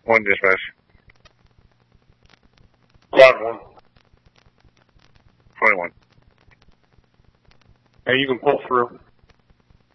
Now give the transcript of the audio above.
1 dispatch. Quad 1. 21. Hey, you can pull through.